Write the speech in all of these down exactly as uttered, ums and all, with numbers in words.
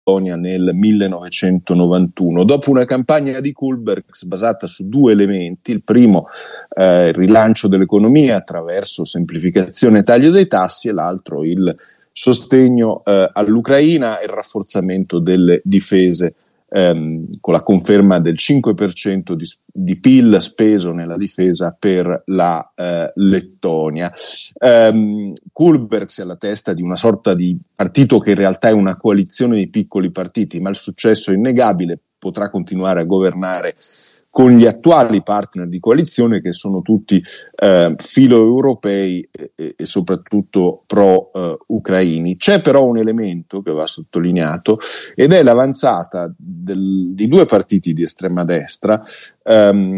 nel millenovecentonovantuno, dopo una campagna di Kulbergs basata su due elementi: il primo, eh, il rilancio dell'economia attraverso semplificazione e taglio dei tassi, e l'altro il sostegno eh, all'Ucraina e il rafforzamento delle difese, ehm, con la conferma del cinque per cento di, di P I L speso nella difesa per la eh, Lettonia. Um, Kulbergs è alla testa di una sorta di partito che in realtà è una coalizione di piccoli partiti, ma il successo è innegabile, potrà continuare a governare con gli attuali partner di coalizione, che sono tutti eh, filo-europei e, e soprattutto pro-ucraini. Eh, C'è però un elemento che va sottolineato, ed è l'avanzata del, di due partiti di estrema destra, um,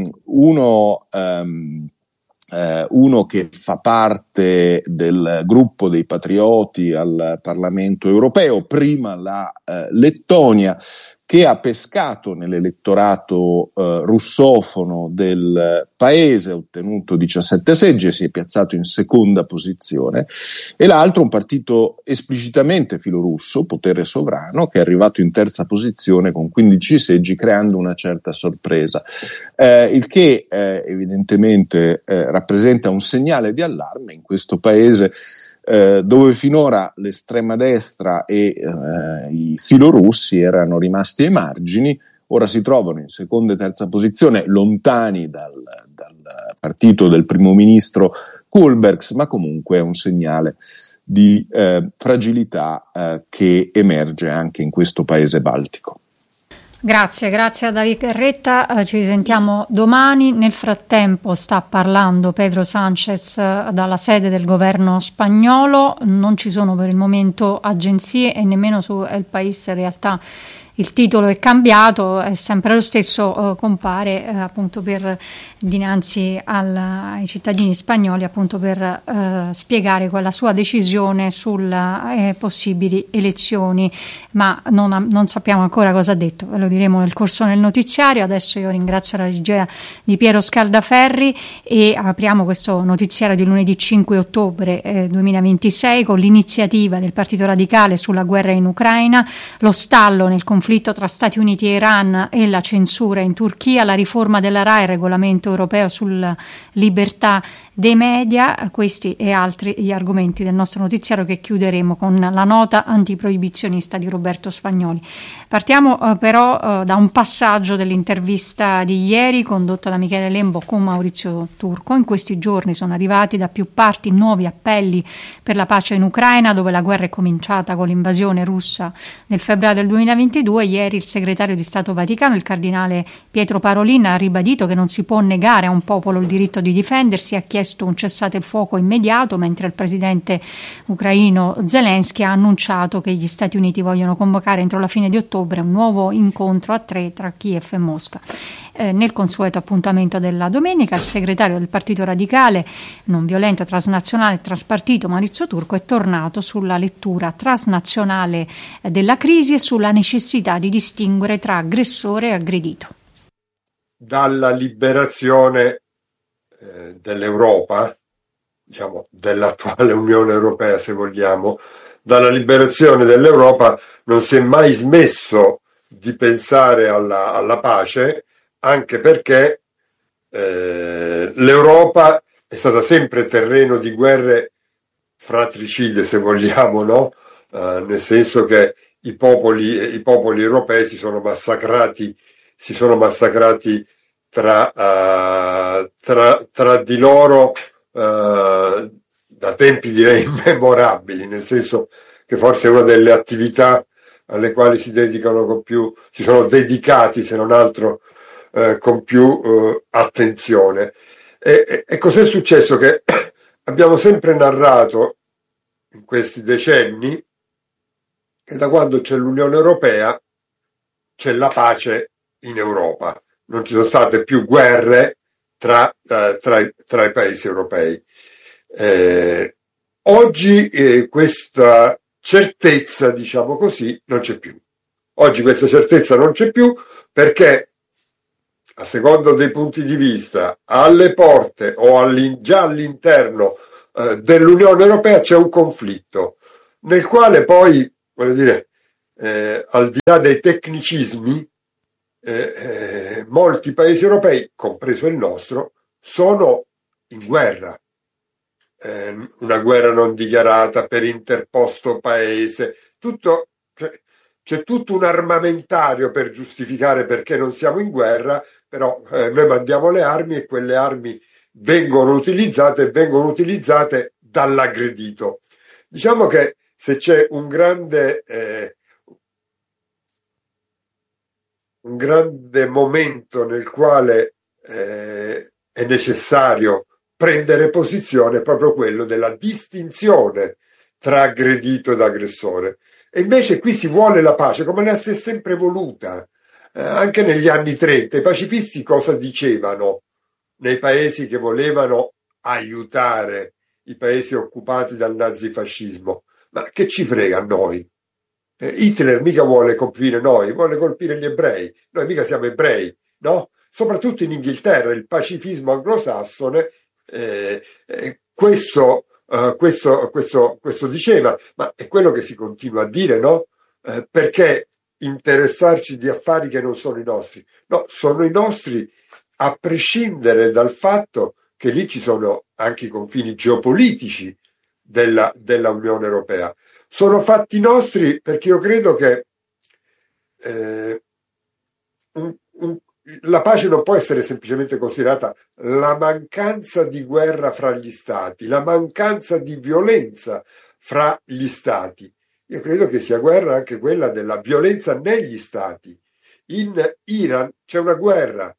uno um, Uh, uno che fa parte del gruppo dei patrioti al Parlamento europeo, prima la uh, Lettonia, che ha pescato nell'elettorato uh, russofono del paese, ha ottenuto diciassette seggi e si è piazzato in seconda posizione, e l'altro un partito esplicitamente filorusso, Potere Sovrano, che è arrivato in terza posizione con quindici seggi, creando una certa sorpresa, eh, il che eh, evidentemente eh, rappresenta un segnale di allarme in questo paese, eh, dove finora l'estrema destra e eh, i filorussi erano rimasti ai margini. Ora si trovano in seconda e terza posizione, lontani dal, dal partito del primo ministro Kulbergs, ma comunque è un segnale di eh, fragilità eh, che emerge anche in questo paese baltico. Grazie, grazie a David Carretta, eh, ci risentiamo domani. Nel frattempo sta parlando Pedro Sánchez eh, dalla sede del governo spagnolo, non ci sono per il momento agenzie e nemmeno su El País in realtà il titolo è cambiato, è sempre lo stesso, eh, compare eh, appunto per dinanzi al, ai cittadini spagnoli, appunto per eh, spiegare quella sua decisione sulle eh, possibili elezioni, ma non, ha, non sappiamo ancora cosa ha detto, ve lo diremo nel corso del notiziario. Adesso io ringrazio la regia di Piero Scaldaferri e apriamo questo notiziario di lunedì cinque ottobre eh, duemilaventisei con l'iniziativa del Partito Radicale sulla guerra in Ucraina, lo stallo nel conflitto tra Stati Uniti e Iran e la censura in Turchia, la riforma della RAI, il regolamento europeo sulla libertà dei media. Questi e altri gli argomenti del nostro notiziario, che chiuderemo con la nota antiproibizionista di Roberto Spagnoli. Partiamo eh, però eh, da un passaggio dell'intervista di ieri condotta da Michele Lembo con Maurizio Turco. In questi giorni sono arrivati da più parti nuovi appelli per la pace in Ucraina, dove la guerra è cominciata con l'invasione russa nel febbraio del duemilaventidue. Ieri il segretario di Stato Vaticano, il cardinale Pietro Parolin, ha ribadito che non si può negare a un popolo il diritto di difendersi, ha chiesto un cessate il fuoco immediato, mentre il presidente ucraino Zelensky ha annunciato che gli Stati Uniti vogliono convocare entro la fine di ottobre un nuovo incontro a tre tra Kiev e Mosca. Eh, nel consueto appuntamento della domenica, il segretario del Partito Radicale non violento, transnazionale e traspartito Maurizio Turco è tornato sulla lettura transnazionale eh, della crisi e sulla necessità di distinguere tra aggressore e aggredito. Dalla liberazione eh, dell'Europa, diciamo dell'attuale Unione Europea se vogliamo, dalla liberazione dell'Europa non si è mai smesso di pensare alla, alla pace, anche perché eh, l'Europa è stata sempre terreno di guerre fratricide, se vogliamo, no? Uh, nel senso che i popoli, i popoli europei si sono massacrati, si sono massacrati tra, uh, tra, tra di loro uh, da tempi direi immemorabili, nel senso che forse è una delle attività alle quali si dedicano con più, si sono dedicati se non altro eh, con più eh, attenzione. E, e, e cos'è successo? Che abbiamo sempre narrato in questi decenni che da quando c'è l'Unione Europea c'è la pace in Europa, non ci sono state più guerre tra, eh, tra, i, tra i paesi europei. Eh, oggi eh, questa certezza, diciamo così, non c'è più. Oggi questa certezza non c'è più perché, a seconda dei punti di vista, alle porte o all'in- già all'interno eh, dell'Unione Europea c'è un conflitto, nel quale poi, voglio dire, eh, al di là dei tecnicismi, eh, eh, molti paesi europei, compreso il nostro, sono in guerra. Eh, una guerra non dichiarata per interposto paese, tutto, cioè, c'è tutto un armamentario per giustificare perché non siamo in guerra, però eh, noi mandiamo le armi e quelle armi vengono utilizzate e vengono utilizzate dall'aggredito. Diciamo che se c'è un grande eh, un grande momento nel quale eh, è necessario prendere posizione, è proprio quello della distinzione tra aggredito ed aggressore. E invece qui si vuole la pace come la si è sempre voluta. Eh, anche negli anni trenta i pacifisti cosa dicevano nei paesi che volevano aiutare i paesi occupati dal nazifascismo? Ma che ci frega a noi? Eh, Hitler mica vuole colpire noi, vuole colpire gli ebrei. Noi mica siamo ebrei, no? Soprattutto in Inghilterra, il pacifismo anglosassone, eh, eh, questo, uh, questo, questo, questo diceva, ma è quello che si continua a dire, no? Eh, perché interessarci di affari che non sono i nostri? No, sono i nostri a prescindere dal fatto che lì ci sono anche i confini geopolitici della, della Unione Europea. Sono fatti nostri perché io credo che eh, un, un, la pace non può essere semplicemente considerata la mancanza di guerra fra gli stati, la mancanza di violenza fra gli stati. Io credo che sia guerra anche quella della violenza negli stati. In Iran c'è una guerra,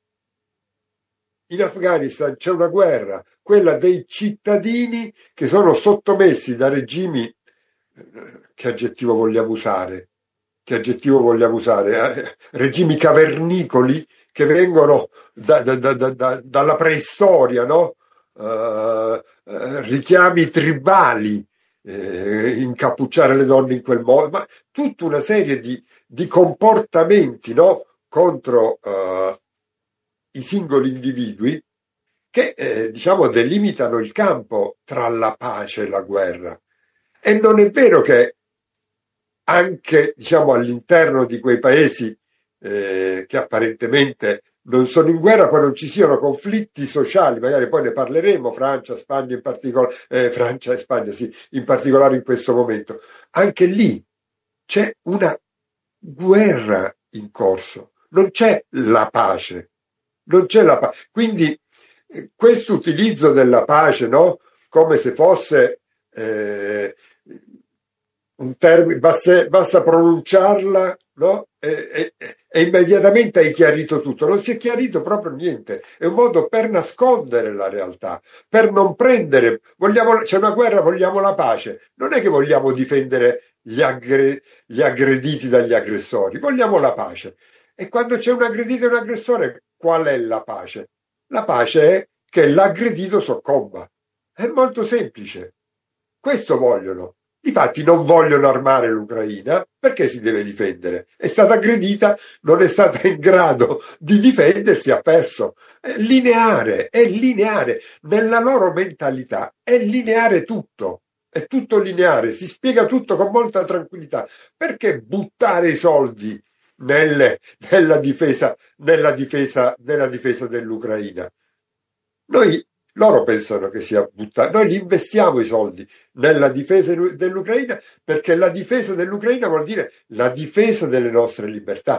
in Afghanistan c'è una guerra, quella dei cittadini che sono sottomessi da regimi, che aggettivo vogliamo usare? Che aggettivo vogliamo usare? Eh, regimi cavernicoli che vengono da, da, da, da, dalla preistoria, no? Uh, uh, richiami tribali, eh, incappucciare le donne in quel modo, ma tutta una serie di, di comportamenti, no? Contro uh, i singoli individui che eh, diciamo delimitano il campo tra la pace e la guerra. E non è vero che anche diciamo all'interno di quei paesi eh, che apparentemente non sono in guerra, poi non ci siano conflitti sociali, magari poi ne parleremo, Francia, Spagna in particolare, eh, Francia e Spagna sì, in particolare in questo momento. Anche lì c'è una guerra in corso, non c'è la pace, non c'è la pace. Quindi eh, questo utilizzo della pace, no? Come se fosse eh, un termine, basta, basta pronunciarla, no? E, e, e immediatamente hai chiarito tutto. Non si è chiarito proprio niente. È un modo per nascondere la realtà, per non prendere. Vogliamo, c'è una guerra, vogliamo la pace. Non è che vogliamo difendere gli, aggre, gli aggrediti dagli aggressori, vogliamo la pace. E quando c'è un aggredito e un aggressore, qual è la pace? La pace è che l'aggredito soccomba. È molto semplice. Questo vogliono. Difatti non vogliono armare l'Ucraina perché si deve difendere. È stata aggredita, non è stata in grado di difendersi, ha perso. È lineare, è lineare. Nella loro mentalità è lineare tutto. È tutto lineare, si spiega tutto con molta tranquillità. Perché buttare i soldi nelle, nella difesa, nella difesa, nella difesa dell'Ucraina? Noi Loro pensano che sia buttare. Noi li investiamo i soldi nella difesa dell'Ucraina perché la difesa dell'Ucraina vuol dire la difesa delle nostre libertà.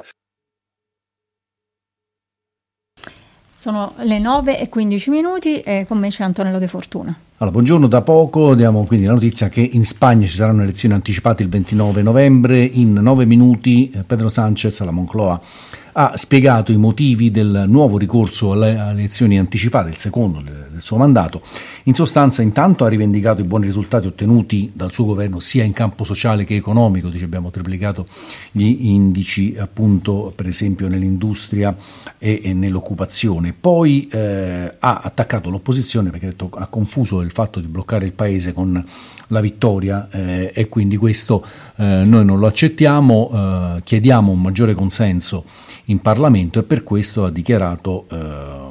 Sono le nove e quindici minuti e con me c'è Antonello De Fortuna. Allora, buongiorno, da poco diamo quindi la notizia che in Spagna ci saranno elezioni anticipate il ventinove novembre. In nove minuti eh, Pedro Sánchez alla Moncloa ha spiegato i motivi del nuovo ricorso alle elezioni anticipate, il secondo del suo mandato. In sostanza, intanto ha rivendicato i buoni risultati ottenuti dal suo governo sia in campo sociale che economico. Dice: abbiamo triplicato gli indici, appunto, per esempio nell'industria e, e nell'occupazione. Poi eh, ha attaccato l'opposizione perché ha, detto, ha confuso il fatto di bloccare il paese con la vittoria eh, e quindi questo eh, noi non lo accettiamo, eh, chiediamo un maggiore consenso in Parlamento e per questo ha dichiarato eh,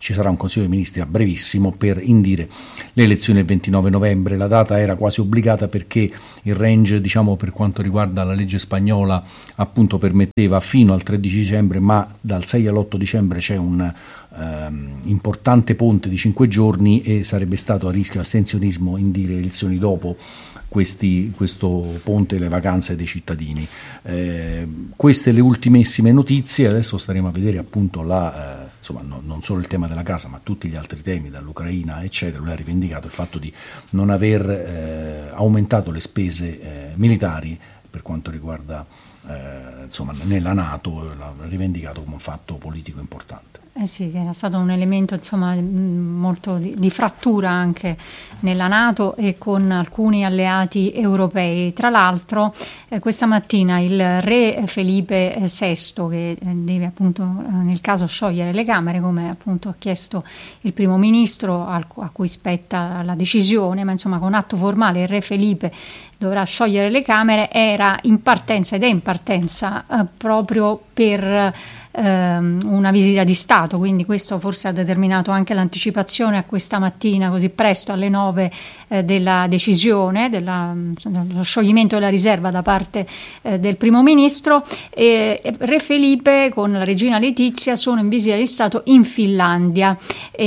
ci sarà un Consiglio dei Ministri a brevissimo per indire le elezioni del ventinove novembre. La data era quasi obbligata perché il range, diciamo, per quanto riguarda la legge spagnola, appunto permetteva fino al tredici dicembre, ma dal sei all'otto dicembre c'è un ehm, importante ponte di cinque giorni e sarebbe stato a rischio astensionismo indire elezioni dopo Questi, questo ponte e le vacanze dei cittadini. Eh, queste le ultimissime notizie. Adesso staremo a vedere appunto la, eh, insomma no, non solo il tema della casa ma tutti gli altri temi, dall'Ucraina eccetera. Lui ha rivendicato il fatto di non aver eh, aumentato le spese eh, militari per quanto riguarda eh, insomma nella NATO, l'ha rivendicato come un fatto politico importante. Eh sì, che era stato un elemento insomma molto di, di frattura anche nella NATO e con alcuni alleati europei. Tra l'altro eh, questa mattina il re Felipe sesto, che deve appunto eh, nel caso sciogliere le Camere, come appunto ha chiesto il primo ministro al, a cui spetta la decisione, ma insomma con atto formale il re Felipe dovrà sciogliere le Camere, era in partenza ed è in partenza eh, proprio per una visita di Stato, quindi questo forse ha determinato anche l'anticipazione a questa mattina così presto alle nove eh, della decisione della, dello scioglimento della riserva da parte eh, del primo ministro. E, e Re Felipe con la regina Letizia sono in visita di Stato in Finlandia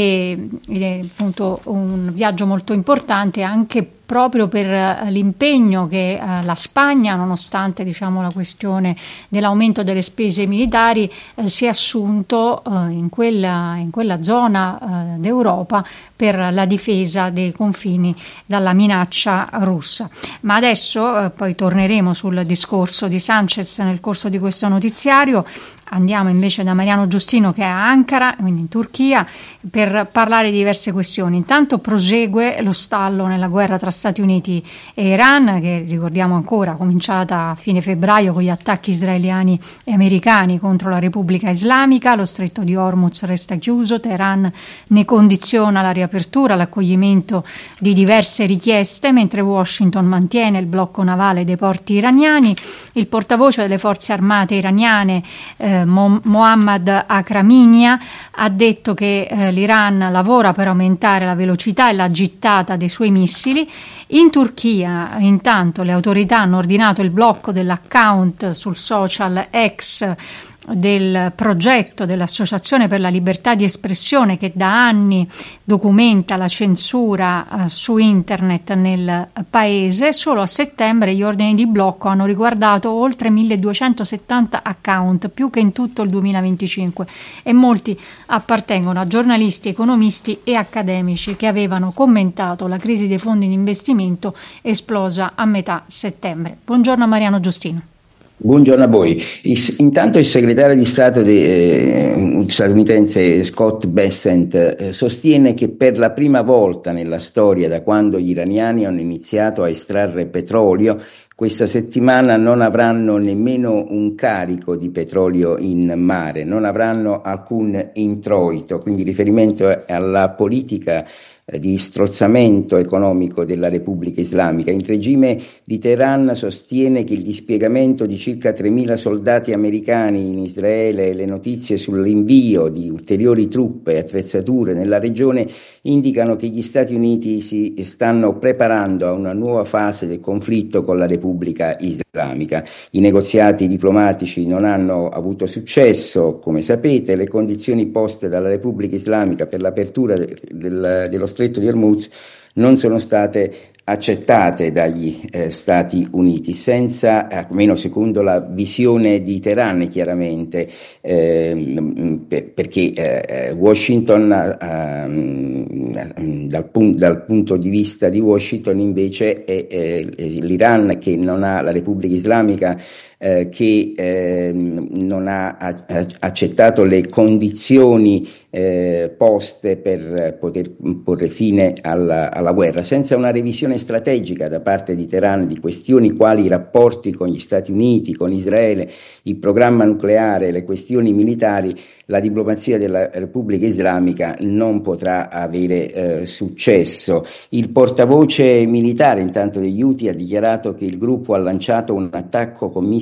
e, ed è appunto un viaggio molto importante anche proprio per l'impegno che uh, la Spagna, nonostante diciamo la questione dell'aumento delle spese militari, eh, si è assunto uh, in, quella, in quella zona uh, d'Europa per la difesa dei confini dalla minaccia russa. Ma adesso uh, poi torneremo sul discorso di Sanchez nel corso di questo notiziario. Andiamo invece da Mariano Giustino, che è a Ankara, quindi in Turchia, per parlare di diverse questioni. Intanto prosegue lo stallo nella guerra tra Stati Uniti e Iran, che ricordiamo ancora cominciata a fine febbraio con gli attacchi israeliani e americani contro la Repubblica Islamica. Lo stretto di Hormuz resta chiuso, Teheran ne condiziona la riapertura, l'accoglimento di diverse richieste, mentre Washington mantiene il blocco navale dei porti iraniani. Il portavoce delle forze armate iraniane eh, Mohammad Akraminia ha detto che eh, l'Iran lavora per aumentare la velocità e la gittata dei suoi missili. In Turchia, intanto, le autorità hanno ordinato il blocco dell'account sul social X del progetto dell'Associazione per la Libertà di Espressione, che da anni documenta la censura uh, su internet nel paese. Solo a settembre gli ordini di blocco hanno riguardato oltre milleduecentosettanta account, più che in tutto il duemilaventicinque, e molti appartengono a giornalisti, economisti e accademici che avevano commentato la crisi dei fondi di investimento esplosa a metà settembre. Buongiorno a Mariano Giustino. Buongiorno a voi. Il, intanto il segretario di Stato de, eh, statunitense Scott Bessent eh, sostiene che per la prima volta nella storia, da quando gli iraniani hanno iniziato a estrarre petrolio, questa settimana non avranno nemmeno un carico di petrolio in mare, non avranno alcun introito, quindi riferimento alla politica di strozzamento economico della Repubblica Islamica. Il regime di Teheran sostiene che il dispiegamento di circa tremila soldati americani in Israele e le notizie sull'invio di ulteriori truppe e attrezzature nella regione indicano che gli Stati Uniti si stanno preparando a una nuova fase del conflitto con la Repubblica Islamica. I negoziati diplomatici non hanno avuto successo, come sapete. Le condizioni poste dalla Repubblica Islamica per l'apertura del, del, dello Stretto di Hormuz non sono state accettate dagli eh, Stati Uniti, senza, almeno secondo la visione di Teheran chiaramente, eh, per, perché eh, Washington, eh, dal, pun- dal punto di vista di Washington invece è, è, è l'Iran che non ha, la Repubblica Islamica eh, che eh, non ha a- accettato le condizioni eh, poste per poter porre fine alla, alla guerra, senza una revisione strategica da parte di Teheran di questioni quali i rapporti con gli Stati Uniti, con Israele, il programma nucleare, le questioni militari. La diplomazia della Repubblica Islamica non potrà avere eh, successo. Il portavoce militare intanto degli Houthi ha dichiarato che il gruppo ha lanciato un attacco con missili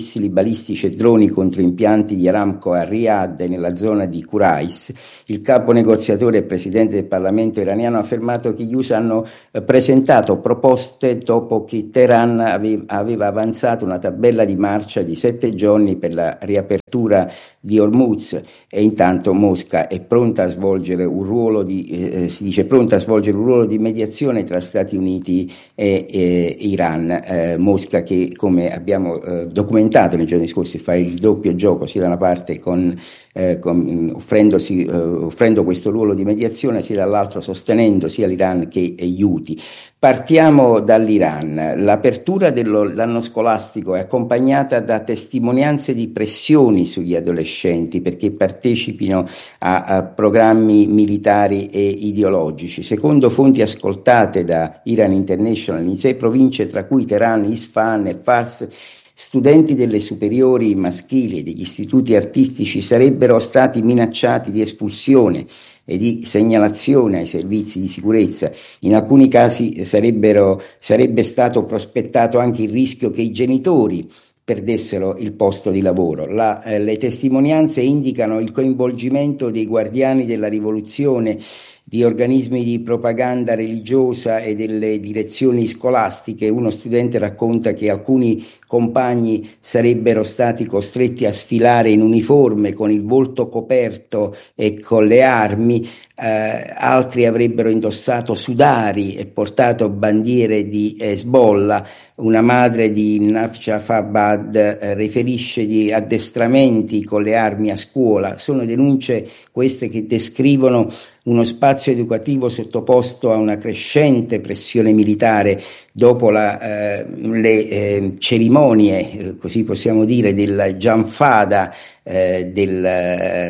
missili balistici e droni contro impianti di Aramco a Riyadh e nella zona di Kurais, il capo negoziatore e presidente del Parlamento iraniano ha affermato che gli U S A hanno eh, presentato proposte dopo che Teheran ave- aveva avanzato una tabella di marcia di sette giorni per la riapertura di Hormuz, e intanto Mosca è pronta a svolgere un ruolo di, eh, si dice pronta a svolgere un ruolo di mediazione tra Stati Uniti e, e Iran. Eh, Mosca che, come abbiamo eh, documentato nei giorni scorsi, fa il doppio gioco, sia da una parte con, eh, con, offrendosi, eh, offrendo questo ruolo di mediazione, sia dall'altro sostenendo sia l'Iran che gli Houthi. Partiamo dall'Iran. L'apertura dell'anno scolastico è accompagnata da testimonianze di pressioni sugli adolescenti perché partecipino a, a programmi militari e ideologici. Secondo fonti ascoltate da Iran International, in sei province, tra cui Teheran, Isfahan e Fars, studenti delle superiori maschili e degli istituti artistici sarebbero stati minacciati di espulsione e di segnalazione ai servizi di sicurezza. In alcuni casi sarebbero, sarebbe stato prospettato anche il rischio che i genitori perdessero il posto di lavoro. La, eh, le testimonianze indicano il coinvolgimento dei guardiani della rivoluzione, di organismi di propaganda religiosa e delle direzioni scolastiche. Uno studente racconta che alcuni compagni sarebbero stati costretti a sfilare in uniforme con il volto coperto e con le armi, eh, altri avrebbero indossato sudari e portato bandiere di Hezbollah. Una madre di Nafjafabad eh, riferisce di addestramenti con le armi a scuola. Sono denunce queste che descrivono uno spazio educativo sottoposto a una crescente pressione militare dopo la, eh, le eh, cerimonie, eh, così possiamo dire, del Gianfada, eh, del, eh,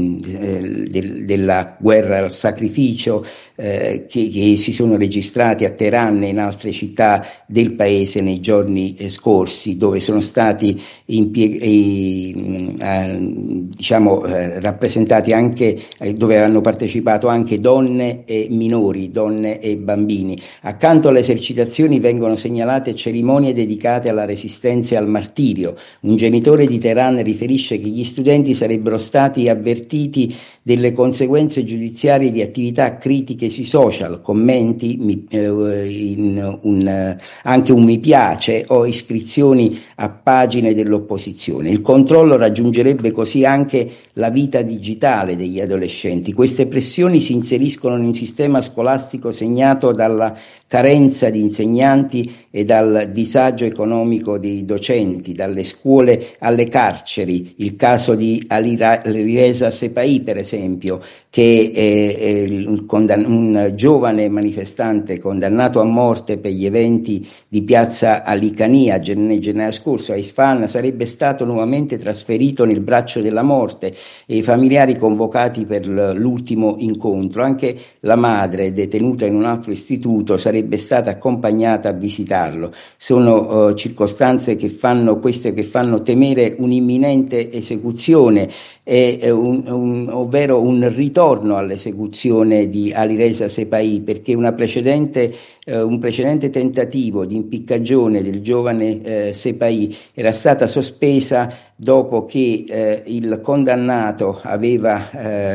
del, della guerra al sacrificio, eh, che, che si sono registrati a Teheran e in altre città del paese nei giorni eh, scorsi, dove sono stati impieg- eh, eh, diciamo eh, rappresentati anche, eh, dove hanno partecipato anche donne e minori, donne e bambini. Accanto alle esercitazioni vengono segnalate cerimonie dedicate alla resistenza e al martirio. Un genitore di Teheran riferisce che gli studenti sarebbero stati avvertiti delle conseguenze giudiziarie di attività critiche sui social, commenti, mi, eh, in un, anche un mi piace o iscrizioni a pagine dell'opposizione. Il controllo raggiungerebbe così anche la vita digitale degli adolescenti. Queste pressioni si inseriscono in un sistema scolastico segnato dalla carenza di insegnanti e dal disagio economico dei docenti, dalle scuole alle carceri. Il caso di Alireza Sepai, per esempio, che è, è un giovane manifestante condannato a morte per gli eventi di piazza Alicania nel gennaio scorso a Isfahan, sarebbe stato nuovamente trasferito nel braccio della morte e i familiari convocati per l'ultimo incontro. Anche la madre, detenuta in un altro istituto, sarebbe stata accompagnata a visitarlo. Sono uh, circostanze che fanno queste che fanno temere un'imminente esecuzione, e, un, un, ovvero un ritorno all'esecuzione di Alireza Sepai, perché una precedente, eh, un precedente tentativo di impiccagione del giovane eh, Sepai era stata sospesa dopo che eh, il condannato aveva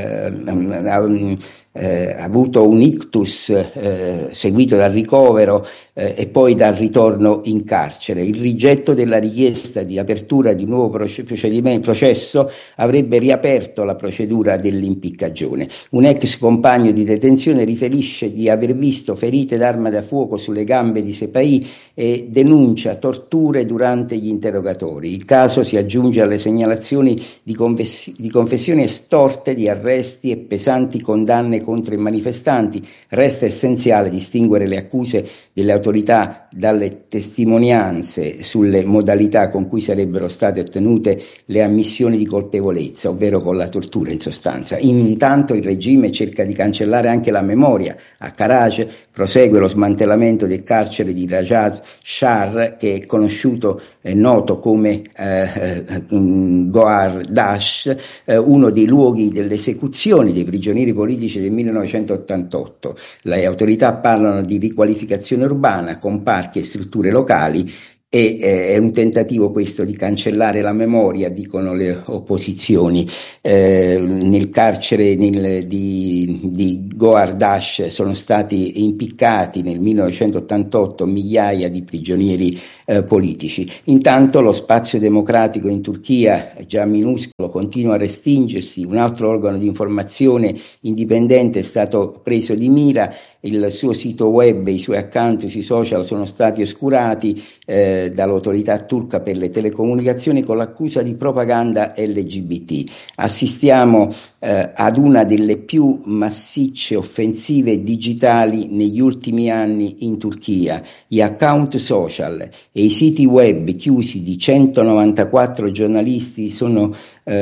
eh, eh, avuto un ictus eh, seguito dal ricovero eh, e poi dal ritorno in carcere. Il rigetto della richiesta di apertura di un nuovo procedimento, processo avrebbe riaperto la procedura dell'impiccagione. Un ex compagno di detenzione riferisce di aver visto ferite d'arma da fuoco sulle gambe di Sepai e denuncia torture durante gli interrogatori. Il caso si aggiunge alle segnalazioni di, confess- di confessioni estorte, di arresti e pesanti condanne contro i manifestanti. Resta essenziale distinguere le accuse delle autorità dalle testimonianze sulle modalità con cui sarebbero state ottenute le ammissioni di colpevolezza, ovvero con la tortura in sostanza. Intanto il regime cerca di cancellare anche la memoria. A Karaj prosegue lo smantellamento del carcere di Rajaz Shar, che è conosciuto e noto come eh, Gohar Dash, eh, uno dei luoghi delle esecuzioni dei prigionieri politici del millenovecentottantotto. Le autorità parlano di riqualificazione urbana con parchi e strutture locali E eh, è un tentativo questo di cancellare la memoria, dicono le opposizioni. Eh, nel carcere nel, di, di Goardash sono stati impiccati nel millenovecentottantotto migliaia di prigionieri eh, politici. Intanto lo spazio democratico in Turchia, già minuscolo, continua a restringersi. Un altro organo di informazione indipendente è stato preso di mira, il suo sito web e i suoi account sui social sono stati oscurati eh, dall'autorità turca per le telecomunicazioni con l'accusa di propaganda L G B T. Assistiamo eh, ad una delle più massicce offensive digitali negli ultimi anni in Turchia. Gli account social e i siti web chiusi di centonovantaquattro giornalisti sono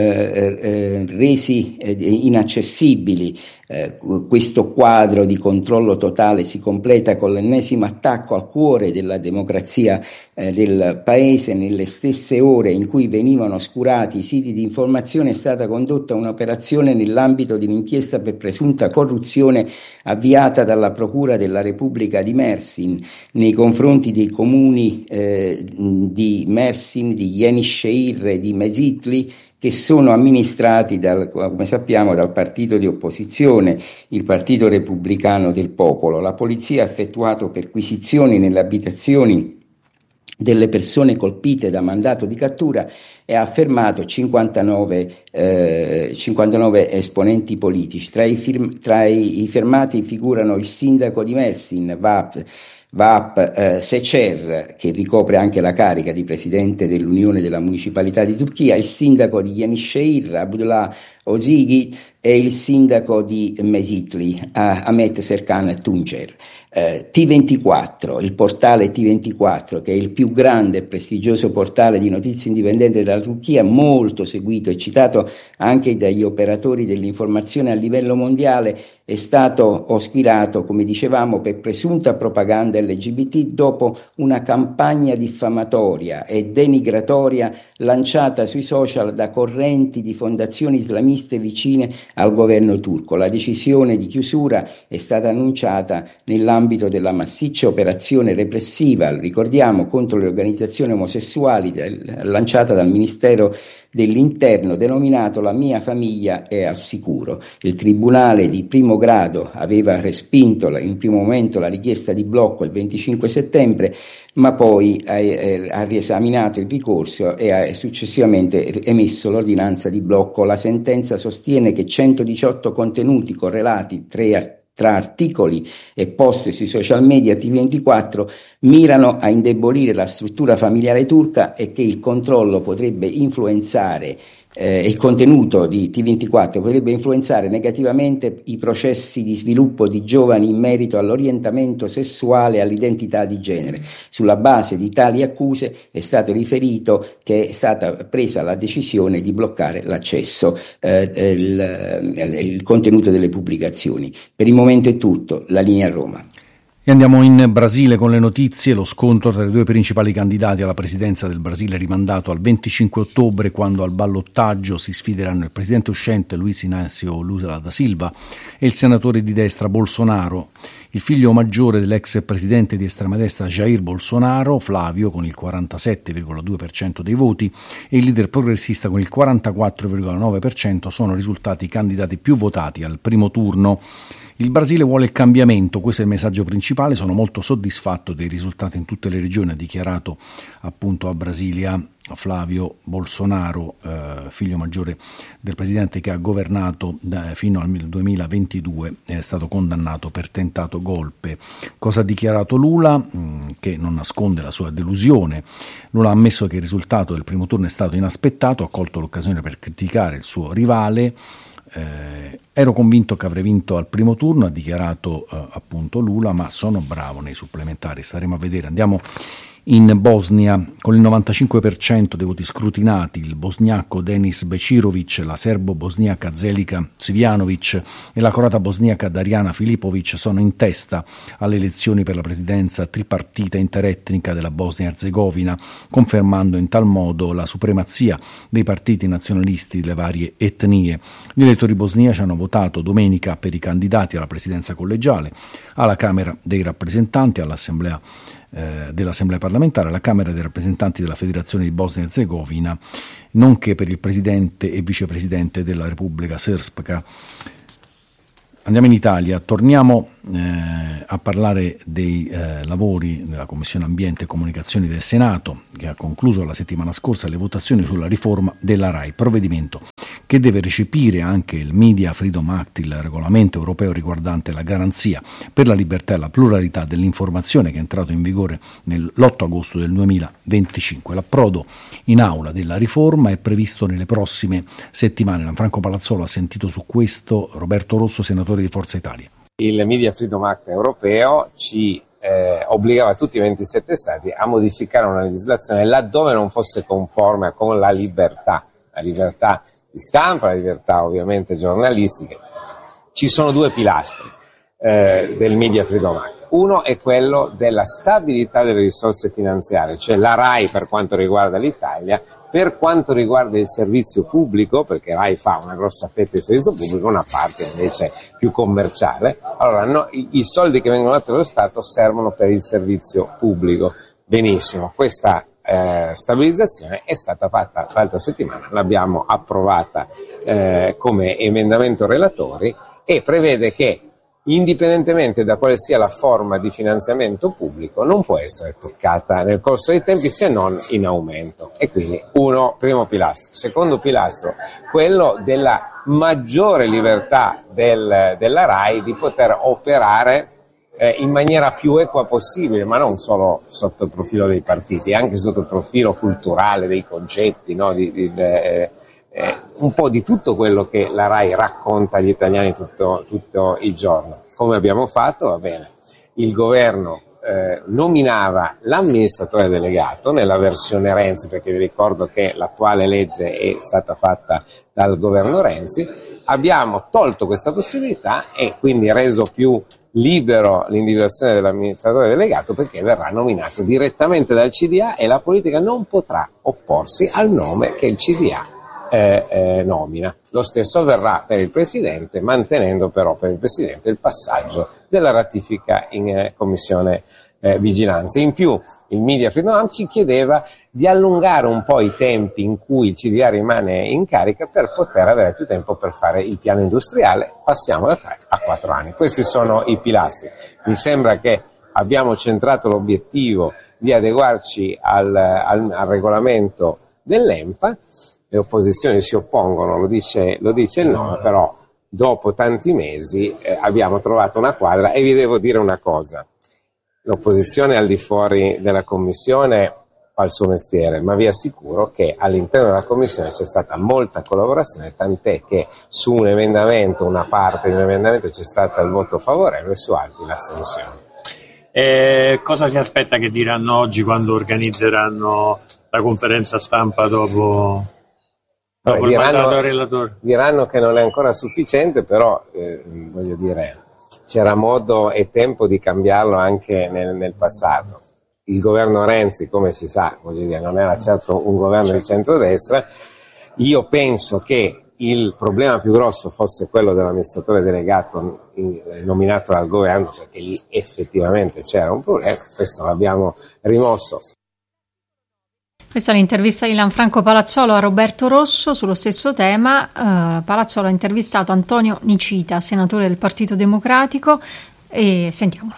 eh, eh, resi eh, inaccessibili. Eh, questo quadro di controllo totale si completa con l'ennesimo attacco al cuore della democrazia eh, del paese. Nelle stesse ore in cui venivano oscurati i siti di informazione è stata condotta un'operazione nell'ambito di un'inchiesta per presunta corruzione avviata dalla Procura della Repubblica di Mersin nei confronti dei comuni eh, di Mersin, di Yenişehir e di Mezitli, che sono amministrati dal, come sappiamo, dal partito di opposizione, il Partito Repubblicano del Popolo. La polizia ha effettuato perquisizioni nelle abitazioni delle persone colpite da mandato di cattura e ha fermato cinquantanove, eh, cinquantanove esponenti politici. Tra i, firm, tra i, i fermati figurano il sindaco di Mersin, Vahap Vahap eh, Secer, che ricopre anche la carica di presidente dell'Unione della Municipalità di Turchia, il sindaco di Yenişehir, Abdullah Ozigi, e il sindaco di Mezitli, Ahmet Serkan Tuncer. Eh, T ventiquattro, il portale T ventiquattro, che è il più grande e prestigioso portale di notizie indipendente della Turchia, molto seguito e citato anche dagli operatori dell'informazione a livello mondiale, è stato oscurato, come dicevamo, per presunta propaganda L G B T dopo una campagna diffamatoria e denigratoria lanciata sui social da correnti di fondazioni islamiste vicine al governo turco. La decisione di chiusura è stata annunciata nell'ambito della massiccia operazione repressiva, ricordiamo, contro le organizzazioni omosessuali del, lanciata dal Ministero dell'Interno, denominato La mia famiglia è al sicuro. Il tribunale di primo grado aveva respinto in primo momento la richiesta di blocco il venticinque settembre, ma poi ha, ha riesaminato il ricorso e ha successivamente emesso l'ordinanza di blocco. La sentenza sostiene che centodiciotto contenuti correlati tre tra articoli e post sui social media T ventiquattro mirano a indebolire la struttura familiare turca e che il controllo potrebbe influenzare eh, il contenuto di T ventiquattro potrebbe influenzare negativamente i processi di sviluppo di giovani in merito all'orientamento sessuale e all'identità di genere. Sulla base di tali accuse è stato riferito che è stata presa la decisione di bloccare l'accesso eh, il, il contenuto delle pubblicazioni. Per il momento è tutto, la linea a Roma. E andiamo in Brasile con le notizie. Lo scontro tra i due principali candidati alla presidenza del Brasile è rimandato al venticinque ottobre, quando al ballottaggio si sfideranno il presidente uscente Luiz Inácio Lula da Silva e il senatore di destra Bolsonaro. Il figlio maggiore dell'ex presidente di estrema destra Jair Bolsonaro, Flavio, con il quarantasette virgola due per cento dei voti, e il leader progressista con il quarantaquattro virgola nove per cento sono risultati i candidati più votati al primo turno. Il Brasile vuole il cambiamento, questo è il messaggio principale. Sono molto soddisfatto dei risultati in tutte le regioni, ha dichiarato appunto a Brasilia Flavio Bolsonaro, eh, figlio maggiore del presidente che ha governato da, fino al duemilaventidue, è stato condannato per tentato golpe. Cosa ha dichiarato Lula? Mh, che non nasconde la sua delusione. Lula ha ammesso che il risultato del primo turno è stato inaspettato, ha colto l'occasione per criticare il suo rivale. Eh, ero convinto che avrei vinto al primo turno, ha dichiarato eh, appunto Lula, ma sono bravo nei supplementari, staremo a vedere. Andiamo in Bosnia, con il novantacinque per cento dei voti scrutinati, il bosniaco Denis Becirovic, la serbo-bosniaca Zelika Cvijanovic e la croata bosniaca Darjana Filipovic sono in testa alle elezioni per la presidenza tripartita interetnica della Bosnia-Herzegovina, confermando in tal modo la supremazia dei partiti nazionalisti delle varie etnie. Gli elettori bosniaci hanno votato domenica per i candidati alla presidenza collegiale, alla Camera dei rappresentanti, all'Assemblea eh, dell'Assemblea parlamentare, la Camera dei rappresentanti della Federazione di Bosnia e Erzegovina, nonché per il presidente e vicepresidente della Repubblica Srpska. Andiamo in Italia, torniamo eh, a parlare dei eh, lavori della Commissione Ambiente e Comunicazioni del Senato, che ha concluso la settimana scorsa le votazioni sulla riforma della RAI, provvedimento che deve recepire anche il Media Freedom Act, il regolamento europeo riguardante la garanzia per la libertà e la pluralità dell'informazione, che è entrato in vigore l'otto agosto del duemilaventicinque. L'approdo in aula della riforma è previsto nelle prossime settimane. Lanfranco Palazzolo ha sentito su questo Roberto Rosso, senatore di Forza Italia. Il Media Freedom Act europeo ci eh, obbligava tutti i ventisette Stati a modificare una legislazione laddove non fosse conforme con la libertà, la libertà di stampa, la libertà ovviamente giornalistica. Ci sono due pilastri eh, del Media Freedom Act. Uno è quello della stabilità delle risorse finanziarie, cioè la RAI per quanto riguarda l'Italia, per quanto riguarda il servizio pubblico, perché RAI fa una grossa fetta di servizio pubblico, una parte invece più commerciale. Allora no, i, i soldi che vengono dati dallo Stato servono per il servizio pubblico. Benissimo, questa eh, stabilizzazione è stata fatta l'altra settimana, l'abbiamo approvata eh, come emendamento relatori e prevede che indipendentemente da quale sia la forma di finanziamento pubblico, non può essere toccata nel corso dei tempi se non in aumento. E quindi uno, primo pilastro. Secondo pilastro, quello della maggiore libertà del, della RAI di poter operare eh, in maniera più equa possibile, ma non solo sotto il profilo dei partiti, anche sotto il profilo culturale, dei concetti, no? di, di, de, Eh, un po' di tutto quello che la RAI racconta agli italiani tutto, tutto il giorno. Come abbiamo fatto? Va bene. Il governo eh, nominava l'amministratore delegato nella versione Renzi, perché vi ricordo che l'attuale legge è stata fatta dal governo Renzi. Abbiamo tolto questa possibilità e quindi reso più libero l'individuazione dell'amministratore delegato, perché verrà nominato direttamente dal C D A e la politica non potrà opporsi al nome che il C D A Eh, eh, nomina. Lo stesso avverrà per il Presidente, mantenendo però per il Presidente il passaggio della ratifica in eh, Commissione eh, Vigilanza. In più il Media Freedom Act ci chiedeva di allungare un po' i tempi in cui il C D A rimane in carica per poter avere più tempo per fare il piano industriale. Passiamo da tre a quattro anni. Questi sono i pilastri. Mi sembra che abbiamo centrato l'obiettivo di adeguarci al, al, al regolamento dell'ENPA. Le opposizioni si oppongono, lo dice, lo dice il nome, però dopo tanti mesi eh, abbiamo trovato una quadra e vi devo dire una cosa. L'opposizione al di fuori della Commissione fa il suo mestiere, ma vi assicuro che all'interno della Commissione c'è stata molta collaborazione, tant'è che su un emendamento, una parte di un emendamento c'è stato il voto favorevole e su altri l'astensione. Eh, cosa si aspetta che diranno oggi quando organizzeranno la conferenza stampa dopo... Vabbè, diranno, diranno che non è ancora sufficiente, però eh, voglio dire, c'era modo e tempo di cambiarlo anche nel, nel passato. Il governo Renzi, come si sa, voglio dire, non era certo un governo di centrodestra. Io penso che il problema più grosso fosse quello dell'amministratore delegato in, nominato dal governo, perché lì effettivamente c'era un problema, questo l'abbiamo rimosso. Questa è l'intervista di Lanfranco Palazzolo a Roberto Rosso sullo stesso tema. Uh, Palazzolo ha intervistato Antonio Nicita, senatore del Partito Democratico, e sentiamolo.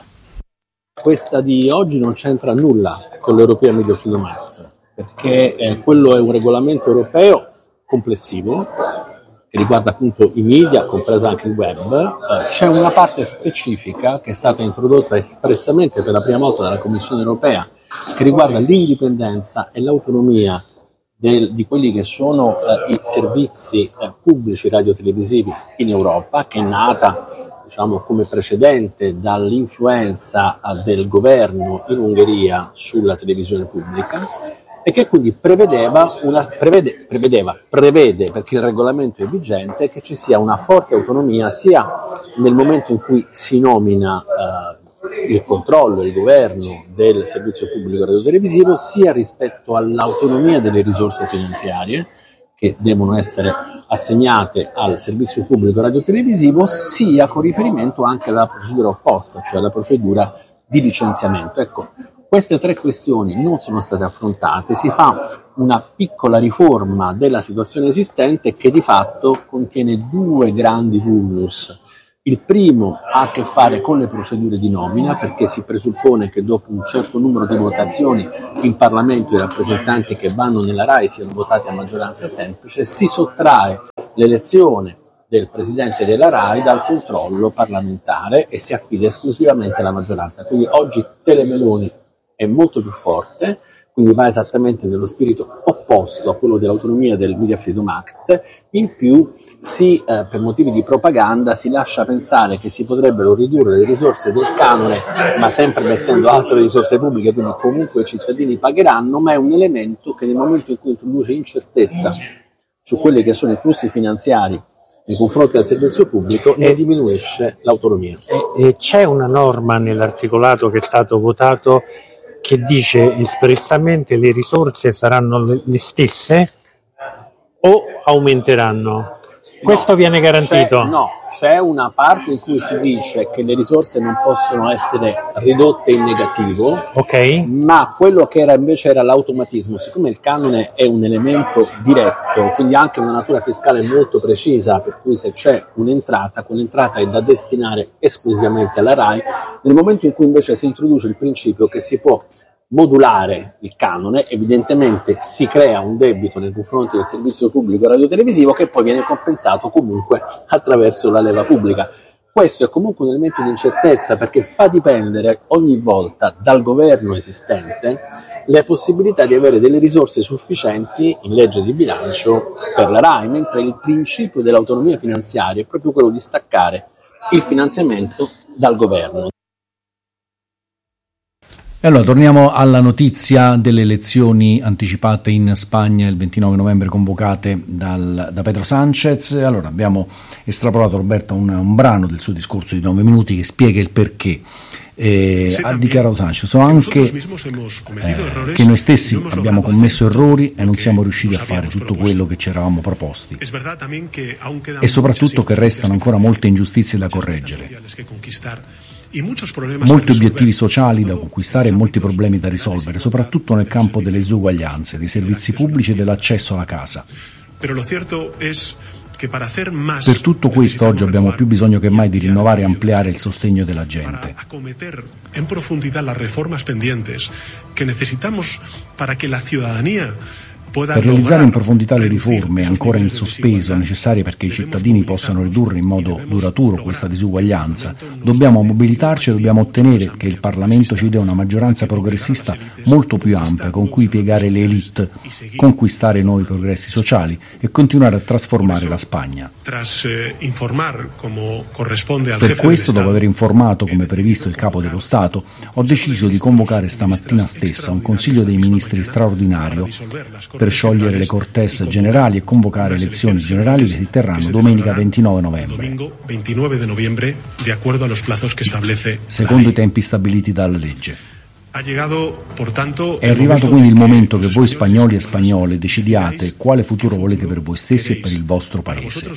Questa di oggi non c'entra nulla con l'European Media Freedom Act, perché eh, quello è un regolamento europeo complessivo che riguarda appunto i media, compreso anche il web. Eh, c'è una parte specifica che è stata introdotta espressamente per la prima volta dalla Commissione europea, che riguarda l'indipendenza e l'autonomia del, di quelli che sono eh, i servizi eh, pubblici radiotelevisivi in Europa, che è nata, diciamo, come precedente dall'influenza eh, del governo in Ungheria sulla televisione pubblica, e che quindi prevedeva, una, prevede, prevedeva, prevede, perché il regolamento è vigente, che ci sia una forte autonomia sia nel momento in cui si nomina eh, il controllo, il governo del servizio pubblico radiotelevisivo, sia rispetto all'autonomia delle risorse finanziarie che devono essere assegnate al servizio pubblico radiotelevisivo, sia con riferimento anche alla procedura opposta, cioè alla procedura di licenziamento. Ecco, Queste tre questioni non sono state affrontate, si fa una piccola riforma della situazione esistente che di fatto contiene due grandi vulnus. Il primo ha a che fare con le procedure di nomina, perché si presuppone che dopo un certo numero di votazioni in Parlamento i rappresentanti che vanno nella RAI siano votati a maggioranza semplice, si sottrae l'elezione del presidente della RAI dal controllo parlamentare e si affida esclusivamente alla maggioranza. Quindi oggi Telemeloni è molto più forte, quindi va esattamente nello spirito opposto a quello dell'autonomia del Media Freedom Act. In più, si, eh, per motivi di propaganda, si lascia pensare che si potrebbero ridurre le risorse del canone, ma sempre mettendo altre risorse pubbliche, quindi comunque i cittadini pagheranno, ma è un elemento che nel momento in cui introduce incertezza su quelli che sono i flussi finanziari nei confronti del servizio pubblico, ne diminuisce l'autonomia. E, e c'è una norma nell'articolato che è stato votato che dice espressamente le risorse saranno le stesse o aumenteranno? Questo no, viene garantito? C'è, no, c'è una parte in cui si dice che le risorse non possono essere ridotte in negativo, okay. Ma quello che era invece era l'automatismo, siccome il canone è un elemento diretto, quindi anche una natura fiscale molto precisa, per cui se c'è un'entrata, quell'entrata è da destinare esclusivamente alla RAI, nel momento in cui invece si introduce il principio che si può modulare il canone, evidentemente si crea un debito nei confronti del servizio pubblico radiotelevisivo che poi viene compensato comunque attraverso la leva pubblica. Questo è comunque un elemento di incertezza perché fa dipendere ogni volta dal governo esistente le possibilità di avere delle risorse sufficienti in legge di bilancio per la RAI, mentre il principio dell'autonomia finanziaria è proprio quello di staccare il finanziamento dal governo. E allora torniamo alla notizia delle elezioni anticipate in Spagna il ventinove novembre convocate dal, da Pedro Sánchez. Allora abbiamo estrapolato, Roberta, un, un brano del suo discorso di nove minuti che spiega il perché. Eh, ha dichiarato Sánchez, so anche eh, che noi stessi abbiamo commesso errori e non siamo riusciti a fare tutto quello che ci eravamo proposti e soprattutto che restano ancora molte ingiustizie da correggere, molti obiettivi sociali da conquistare e molti problemi da risolvere, soprattutto nel campo delle disuguaglianze, dei servizi pubblici e dell'accesso alla casa. Per tutto questo oggi abbiamo più bisogno che mai di rinnovare e ampliare il sostegno della gente. En profundidad las reformas pendientes que necesitamos para que la ciudadanía Per realizzare in profondità le riforme ancora in sospeso necessarie perché i cittadini possano ridurre in modo duraturo questa disuguaglianza, dobbiamo mobilitarci e dobbiamo ottenere che il Parlamento ci dia una maggioranza progressista molto più ampia con cui piegare le élite, conquistare nuovi progressi sociali e continuare a trasformare la Spagna. Per questo, dopo aver informato come previsto il Capo dello Stato, ho deciso di convocare stamattina stessa un Consiglio dei Ministri straordinario per sciogliere le Cortes generali e convocare elezioni generali che si terranno domenica ventinove novembre, secondo i tempi stabiliti dalla legge. È arrivato quindi il momento che voi spagnoli e spagnole decidiate quale futuro volete per voi stessi e per il vostro paese.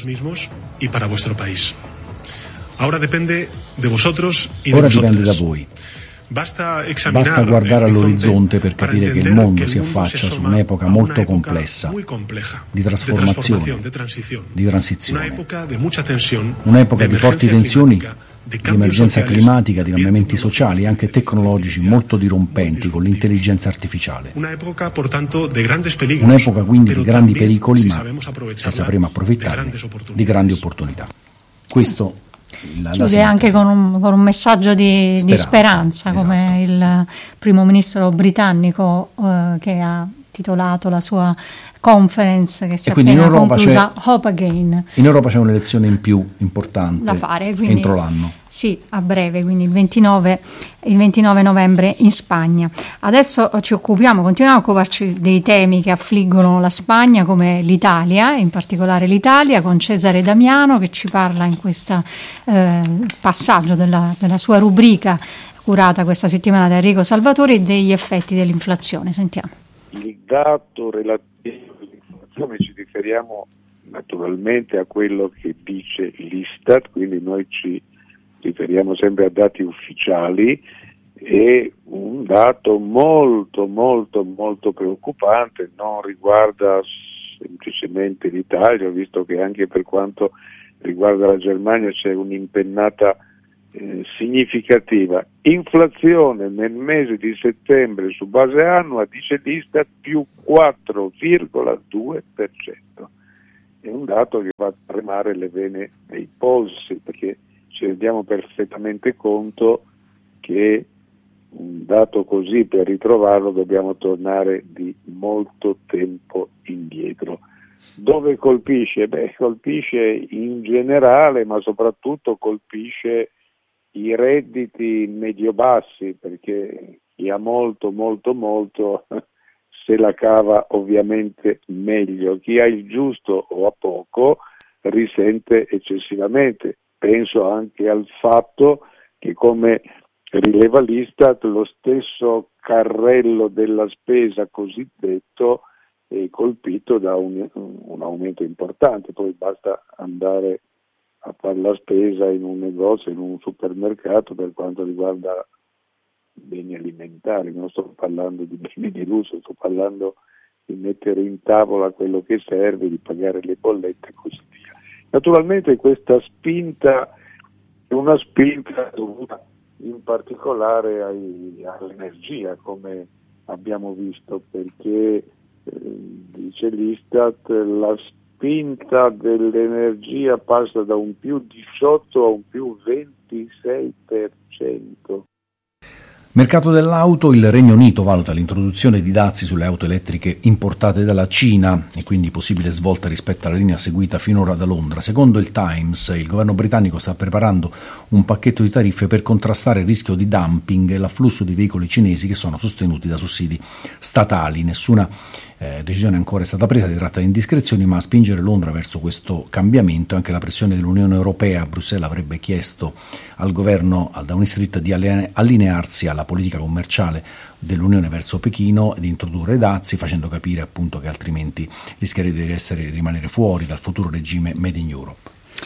Ora dipende da voi. Basta guardare all'orizzonte per capire che il mondo si affaccia su un'epoca molto complessa di trasformazione, di transizione, un'epoca di forti tensioni, di emergenza climatica, di cambiamenti sociali e anche tecnologici molto dirompenti con l'intelligenza artificiale. Un'epoca quindi di grandi pericoli, ma se sapremo approfittarne, di grandi opportunità. Questo La, Chiude la anche con un, con un messaggio di speranza, di speranza esatto. Come il primo ministro britannico eh, che ha titolato la sua conference che si è appena conclusa, Hope Again. In Europa c'è un'elezione in più importante da fare, quindi, entro l'anno. Sì, a breve, quindi il ventinove, il ventinove novembre in Spagna. Adesso ci occupiamo, continuiamo a occuparci dei temi che affliggono la Spagna come l'Italia, in particolare l'Italia, con Cesare Damiano che ci parla in questo eh, passaggio della, della sua rubrica curata questa settimana da Enrico Salvatori degli effetti dell'inflazione. Sentiamo. Il dato relativo all'inflazione ci riferiamo naturalmente a quello che dice l'Istat, quindi noi ci riferiamo sempre a dati ufficiali è un dato molto molto molto preoccupante, non riguarda semplicemente l'Italia, visto che anche per quanto riguarda la Germania c'è un'impennata eh, significativa. Inflazione nel mese di settembre su base annua, dice l'Istat, più quattro virgola due per cento. È un dato che fa tremare le vene dei polsi, perché ci rendiamo perfettamente conto che un dato così, per ritrovarlo, dobbiamo tornare di molto tempo indietro. Dove colpisce? Beh, colpisce in generale, ma soprattutto colpisce i redditi medio-bassi, perché chi ha molto, molto, molto se la cava ovviamente meglio. Chi ha il giusto o ha poco risente eccessivamente. Penso anche al fatto che, come rileva l'Istat, lo stesso carrello della spesa cosiddetto è colpito da un, un aumento importante. Poi basta andare a fare la spesa in un negozio, in un supermercato, per quanto riguarda beni alimentari. Non sto parlando di beni di lusso, sto parlando di mettere in tavola quello che serve, di pagare le bollette e così via. Naturalmente questa spinta è una spinta dovuta in particolare ai, all'energia, come abbiamo visto, perché eh, dice l'Istat, la spinta dell'energia passa da un più diciotto a un più ventisei per cento. Mercato dell'auto, il Regno Unito valuta l'introduzione di dazi sulle auto elettriche importate dalla Cina e quindi possibile svolta rispetto alla linea seguita finora da Londra. Secondo il Times, il governo britannico sta preparando un pacchetto di tariffe per contrastare il rischio di dumping e l'afflusso di veicoli cinesi che sono sostenuti da sussidi statali. Nessuna eh, decisione ancora è stata presa, si tratta di indiscrezioni, ma a spingere Londra verso questo cambiamento anche la pressione dell'Unione Europea. Bruxelles avrebbe chiesto al governo, al Downing Street, di allinearsi alla politica commerciale dell'Unione verso Pechino e di introdurre dazi, facendo capire appunto che altrimenti rischierebbe di essere, rimanere fuori dal futuro regime Made in Europe.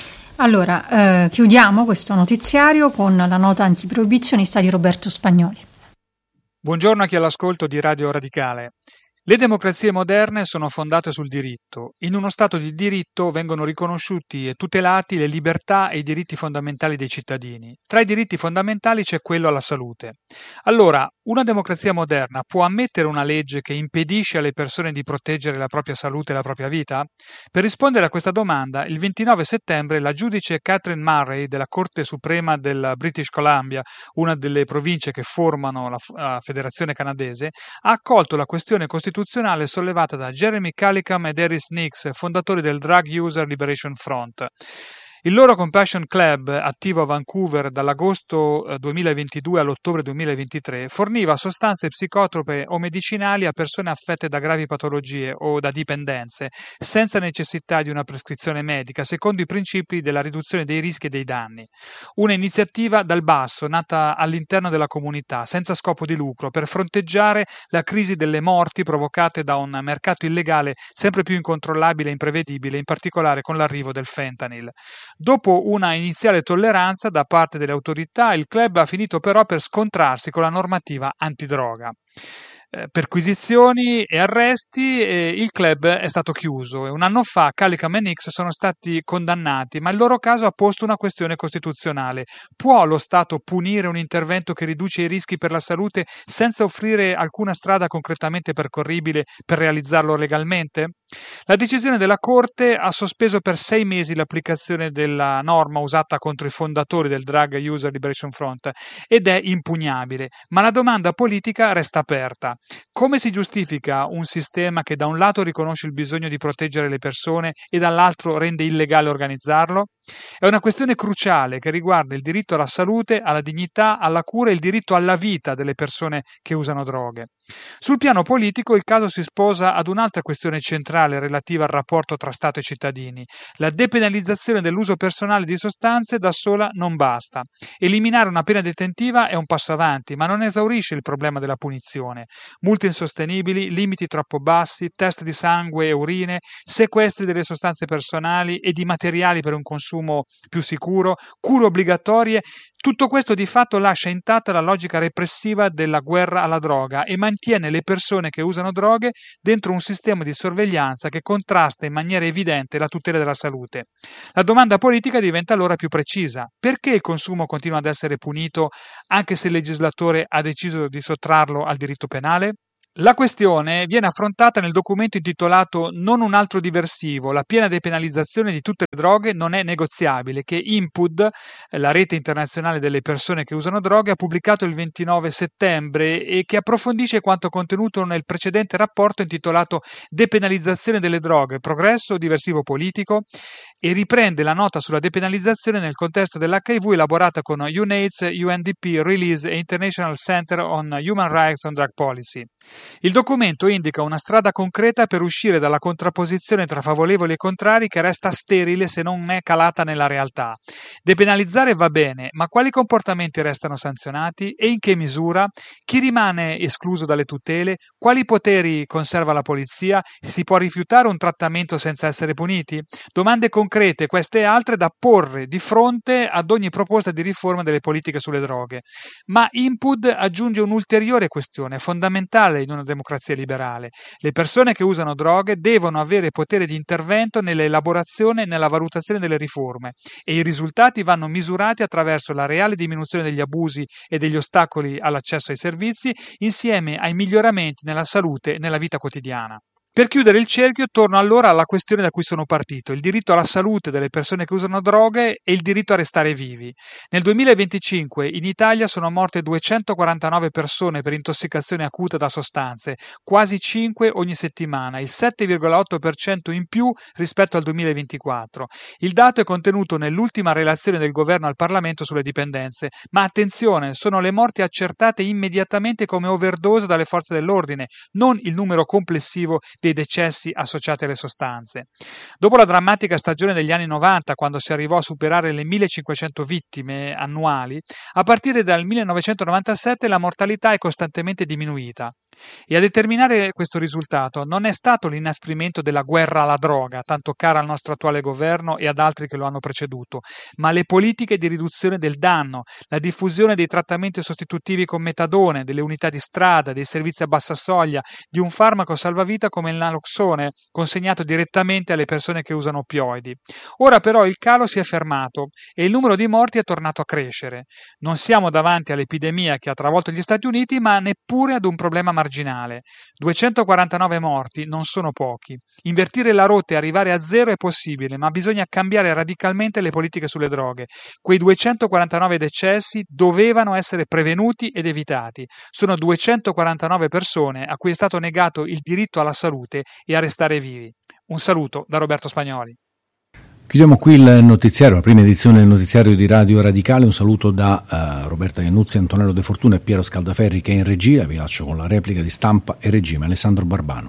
Allora, eh, chiudiamo questo notiziario con la nota antiproibizionista di Roberto Spagnoli. Buongiorno a chi è all'ascolto di Radio Radicale. Le democrazie moderne sono fondate sul diritto. In uno Stato di diritto vengono riconosciuti e tutelati le libertà e i diritti fondamentali dei cittadini. Tra i diritti fondamentali c'è quello alla salute. Allora, una democrazia moderna può ammettere una legge che impedisce alle persone di proteggere la propria salute e la propria vita? Per rispondere a questa domanda, il ventinove settembre la giudice Catherine Murray della Corte Suprema del British Columbia, una delle province che formano la, la Federazione canadese, ha accolto la questione costituzionale sollevata da Jeremy Callicum ed Harris Nix, fondatori del Drug User Liberation Front. Il loro Compassion Club, attivo a Vancouver dall'agosto duemilaventidue all'ottobre duemilaventitré, forniva sostanze psicotrope o medicinali a persone affette da gravi patologie o da dipendenze, senza necessità di una prescrizione medica, secondo i principi della riduzione dei rischi e dei danni. Una iniziativa dal basso, nata all'interno della comunità, senza scopo di lucro, per fronteggiare la crisi delle morti provocate da un mercato illegale sempre più incontrollabile e imprevedibile, in particolare con l'arrivo del fentanyl. Dopo una iniziale tolleranza da parte delle autorità, il club ha finito però per scontrarsi con la normativa antidroga. Eh, perquisizioni e arresti, eh, il club è stato chiuso e un anno fa Callicum e Nix sono stati condannati, ma il loro caso ha posto una questione costituzionale. Può lo Stato punire un intervento che riduce i rischi per la salute senza offrire alcuna strada concretamente percorribile per realizzarlo legalmente? La decisione della Corte ha sospeso per sei mesi l'applicazione della norma usata contro i fondatori del Drug User Liberation Front ed è impugnabile, ma la domanda politica resta aperta. Come si giustifica un sistema che da un lato riconosce il bisogno di proteggere le persone e dall'altro rende illegale organizzarlo? È una questione cruciale che riguarda il diritto alla salute, alla dignità, alla cura e il diritto alla vita delle persone che usano droghe. Sul piano politico il caso si sposa ad un'altra questione centrale relativa al rapporto tra Stato e cittadini. La depenalizzazione dell'uso personale di sostanze da sola non basta. Eliminare una pena detentiva è un passo avanti, ma non esaurisce il problema della punizione. Multe insostenibili, limiti troppo bassi, test di sangue e urine, sequestri delle sostanze personali e di materiali per un consumo consumo più sicuro, cure obbligatorie. Tutto questo di fatto lascia intatta la logica repressiva della guerra alla droga e mantiene le persone che usano droghe dentro un sistema di sorveglianza che contrasta in maniera evidente la tutela della salute. La domanda politica diventa allora più precisa: perché il consumo continua ad essere punito anche se il legislatore ha deciso di sottrarlo al diritto penale? La questione viene affrontata nel documento intitolato Non un altro diversivo, la piena depenalizzazione di tutte le droghe non è negoziabile, che INPUD, la rete internazionale delle persone che usano droghe, ha pubblicato il ventinove settembre e che approfondisce quanto contenuto nel precedente rapporto intitolato Depenalizzazione delle droghe, progresso o diversivo politico, e riprende la nota sulla depenalizzazione nel contesto dell'H I V elaborata con UNAIDS, U N D P, Release e International Center on Human Rights on Drug Policy. Il documento indica una strada concreta per uscire dalla contrapposizione tra favorevoli e contrari che resta sterile se non è calata nella realtà. Depenalizzare va bene, ma quali comportamenti restano sanzionati e in che misura? Chi rimane escluso dalle tutele? Quali poteri conserva la polizia? Si può rifiutare un trattamento senza essere puniti? Domande concrete, queste e altre, da porre di fronte ad ogni proposta di riforma delle politiche sulle droghe. Ma INPUD aggiunge un'ulteriore questione fondamentale in una democrazia liberale. Le persone che usano droghe devono avere potere di intervento nell'elaborazione e nella valutazione delle riforme e i risultati vanno misurati attraverso la reale diminuzione degli abusi e degli ostacoli all'accesso ai servizi insieme ai miglioramenti nella salute e nella vita quotidiana. Per chiudere il cerchio, torno allora alla questione da cui sono partito, il diritto alla salute delle persone che usano droghe e il diritto a restare vivi. Nel duemilaventicinque in Italia sono morte duecentoquarantanove persone per intossicazione acuta da sostanze, quasi cinque ogni settimana, il sette virgola otto per cento in più rispetto al duemilaventiquattro. Il dato è contenuto nell'ultima relazione del governo al Parlamento sulle dipendenze, ma attenzione, sono le morti accertate immediatamente come overdose dalle forze dell'ordine, non il numero complessivo dei decessi associati alle sostanze. Dopo la drammatica stagione degli anni novanta, quando si arrivò a superare le millecinquecento vittime annuali, a partire dal millenovecentonovantasette la mortalità è costantemente diminuita. E a determinare questo risultato non è stato l'inasprimento della guerra alla droga, tanto cara al nostro attuale governo e ad altri che lo hanno preceduto, ma le politiche di riduzione del danno, la diffusione dei trattamenti sostitutivi con metadone, delle unità di strada, dei servizi a bassa soglia, di un farmaco salvavita come il naloxone, consegnato direttamente alle persone che usano oppioidi. Ora però il calo si è fermato e il numero di morti è tornato a crescere. Non siamo davanti all'epidemia che ha travolto gli Stati Uniti, ma neppure ad un problema marginale. duecentoquarantanove morti non sono pochi. Invertire la rotta e arrivare a zero è possibile, ma bisogna cambiare radicalmente le politiche sulle droghe. Quei duecentoquarantanove decessi dovevano essere prevenuti ed evitati. Sono duecentoquarantanove persone a cui è stato negato il diritto alla salute e a restare vivi. Un saluto da Roberto Spagnoli. Chiudiamo qui il notiziario, la prima edizione del notiziario di Radio Radicale. Un saluto da uh, Roberta Iannuzzi, Antonello De Fortuna e Piero Scaldaferri che è in regia. Vi lascio con la replica di Stampa e Regime. Alessandro Barbano.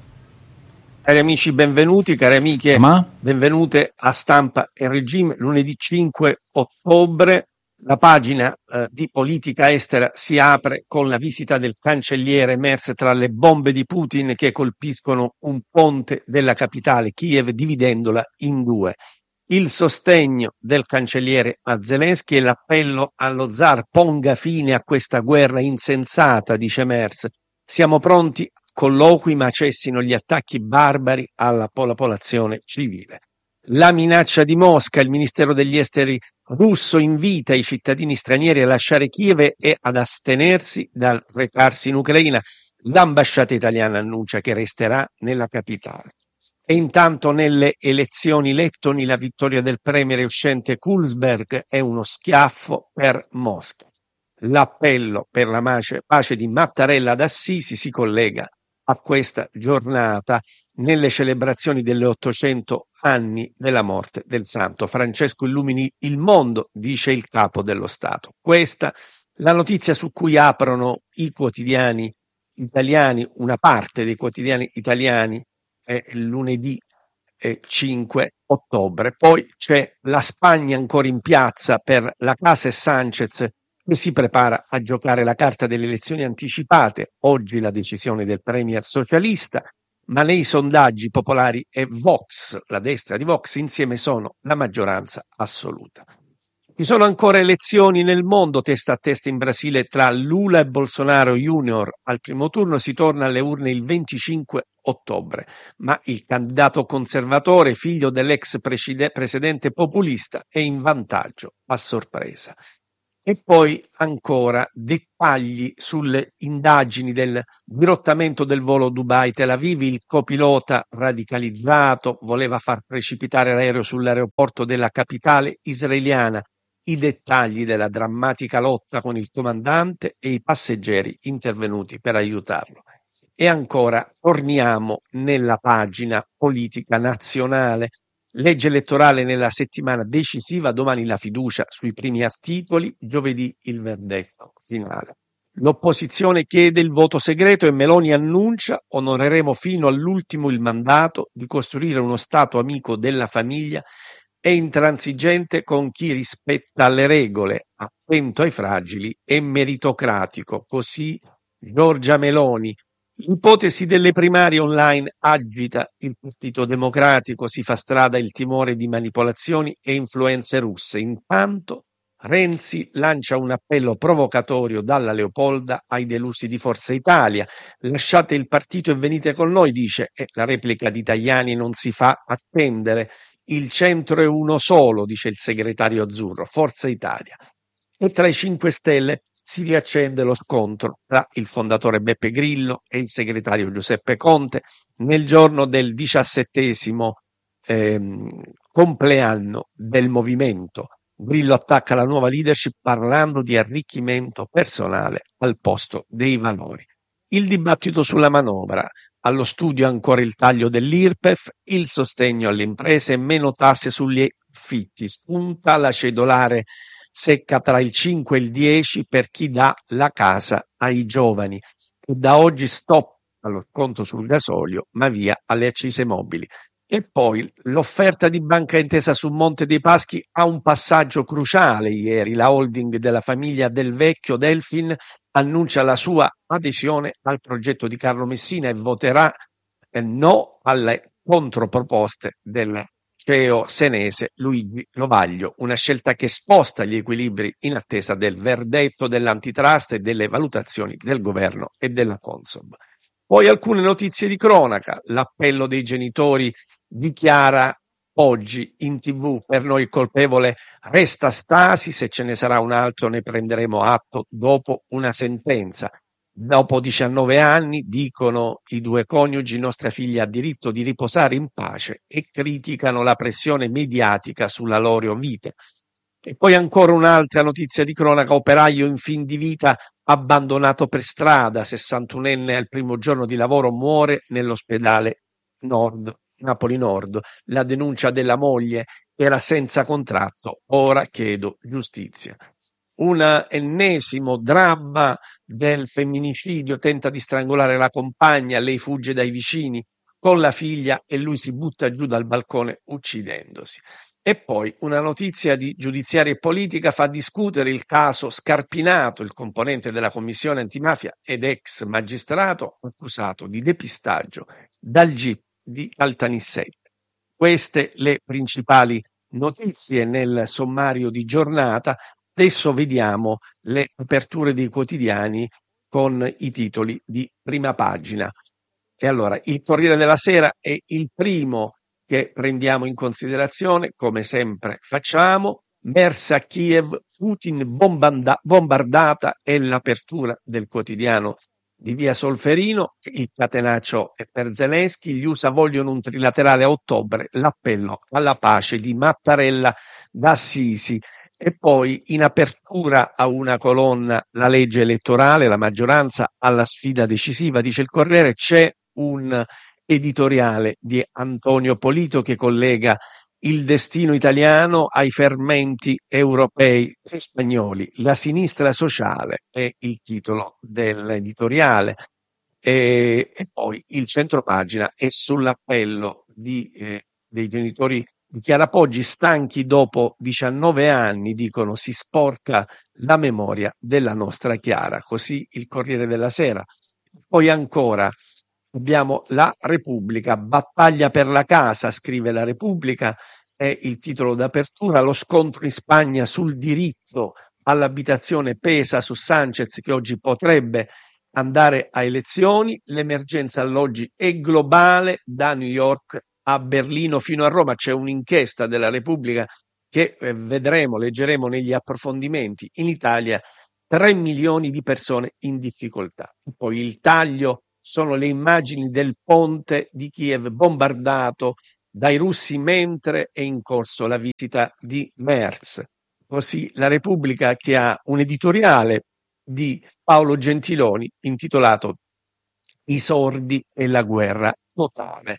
Cari amici, benvenuti, cari amiche, Ma? benvenute a Stampa e Regime. Lunedì cinque ottobre la pagina eh, di politica estera si apre con la visita del cancelliere Merz tra le bombe di Putin che colpiscono un ponte della capitale, Kiev, dividendola in due. Il sostegno del cancelliere a Zelensky e l'appello allo zar: ponga fine a questa guerra insensata, dice Merz. Siamo pronti a colloqui, ma cessino gli attacchi barbari alla popolazione civile. La minaccia di Mosca: il Ministero degli Esteri russo invita i cittadini stranieri a lasciare Kiev e ad astenersi dal recarsi in Ucraina. L'ambasciata italiana annuncia che resterà nella capitale. E intanto nelle elezioni lettoni la vittoria del premier uscente Kulsberg è uno schiaffo per Mosca. L'appello per la pace di Mattarella ad Assisi si collega a questa giornata nelle celebrazioni delle ottocento anni della morte del santo. Francesco illumini il mondo, dice il capo dello Stato. Questa la notizia su cui aprono i quotidiani italiani, una parte dei quotidiani italiani, è lunedì eh, cinque ottobre. Poi c'è la Spagna ancora in piazza per la Casa e Sanchez che si prepara a giocare la carta delle elezioni anticipate. Oggi la decisione del premier socialista. ma nei sondaggi popolari è Vox, la destra di Vox, insieme sono la maggioranza assoluta. Ci sono ancora elezioni nel mondo, testa a testa in Brasile tra Lula e Bolsonaro Junior. Al primo turno si torna alle urne il venticinque ottobre, ma il candidato conservatore, figlio dell'ex presidente populista, è in vantaggio a sorpresa. E poi ancora dettagli sulle indagini del dirottamento del volo Dubai-Tel Aviv. Il copilota radicalizzato voleva far precipitare l'aereo sull'aeroporto della capitale israeliana. I dettagli della drammatica lotta con il comandante e i passeggeri intervenuti per aiutarlo. E ancora torniamo nella pagina politica nazionale. Legge elettorale nella settimana decisiva, domani la fiducia sui primi articoli, giovedì il verdetto finale. L'opposizione chiede il voto segreto e Meloni annuncia: onoreremo fino all'ultimo il mandato di costruire uno Stato amico della famiglia e intransigente con chi rispetta le regole, attento ai fragili e meritocratico. Così Giorgia Meloni. L'ipotesi delle primarie online agita il Partito Democratico, si fa strada il timore di manipolazioni e influenze russe. Intanto Renzi lancia un appello provocatorio dalla Leopolda ai delusi di Forza Italia. Lasciate il partito e venite con noi, dice, e la replica di Tajani non si fa attendere. Il centro è uno solo, dice il segretario azzurro, Forza Italia. E tra i cinque Stelle si riaccende lo scontro tra il fondatore Beppe Grillo e il segretario Giuseppe Conte nel giorno del diciassettesimo ehm, compleanno del movimento. Grillo attacca la nuova leadership parlando di arricchimento personale al posto dei valori. Il dibattito sulla manovra. Allo studio ancora il taglio dell'I R P E F, il sostegno alle imprese e meno tasse sugli affitti. Spunta la cedolare secca tra il cinque e il dieci per chi dà la casa ai giovani. E da oggi stop allo sconto sul gasolio, ma via alle accise mobili. E poi l'offerta di Banca Intesa su Monte dei Paschi ha un passaggio cruciale ieri. La holding della famiglia Del Vecchio, Delfin, annuncia la sua adesione al progetto di Carlo Messina e voterà eh, no alle controproposte del C E O senese Luigi Lovaglio, una scelta che sposta gli equilibri in attesa del verdetto dell'antitrust e delle valutazioni del governo e della Consob. Poi alcune notizie di cronaca. L'appello dei genitori dichiara oggi in tv: per noi il colpevole resta Stasi, se ce ne sarà un altro ne prenderemo atto dopo una sentenza. Dopo diciannove anni, dicono i due coniugi, nostra figlia ha diritto di riposare in pace, e criticano la pressione mediatica sulla loro vita. E poi ancora un'altra notizia di cronaca: operaio in fin di vita abbandonato per strada, sessantunenne al primo giorno di lavoro muore nell'ospedale Nord, Napoli Nord. La denuncia della moglie era senza contratto, ora chiedo giustizia. Un ennesimo dramma del femminicidio, tenta di strangolare la compagna, lei fugge dai vicini con la figlia e lui si butta giù dal balcone uccidendosi. E poi una notizia di giudiziaria e politica fa discutere il caso Scarpinato, il componente della commissione antimafia ed ex magistrato accusato di depistaggio dal G I P di Caltanissette. Queste le principali notizie nel sommario di giornata. Adesso vediamo le aperture dei quotidiani con i titoli di prima pagina. E allora, il Corriere della Sera è il primo che prendiamo in considerazione, come sempre facciamo. Mersa a Kiev, Putin bombanda- bombardata, è l'apertura del quotidiano di via Solferino. Il catenaccio è per Zelensky, gli U S A vogliono un trilaterale a ottobre, l'appello alla pace di Mattarella d'Assisi. E poi in apertura a una colonna la legge elettorale, la maggioranza alla sfida decisiva, dice il Corriere. C'è un editoriale di Antonio Polito che collega il destino italiano ai fermenti europei e spagnoli. La sinistra sociale è il titolo dell'editoriale. E, e poi il centropagina è sull'appello di, eh, dei genitori di Chiara Poggi, stanchi dopo diciannove anni, dicono si sporca la memoria della nostra Chiara. Così il Corriere della Sera. Poi ancora abbiamo La Repubblica, battaglia per la casa, scrive La Repubblica, è il titolo d'apertura. Lo scontro in Spagna sul diritto all'abitazione pesa su Sánchez, che oggi potrebbe andare a elezioni. L'emergenza alloggi è globale, da New York a Berlino fino a Roma. C'è un'inchiesta della Repubblica che eh, vedremo, leggeremo negli approfondimenti. In Italia tre milioni di persone in difficoltà. Poi il taglio sono le immagini del ponte di Kiev bombardato dai russi mentre è in corso la visita di Merz. Così La Repubblica, che ha un editoriale di Paolo Gentiloni intitolato I sordi e la guerra totale.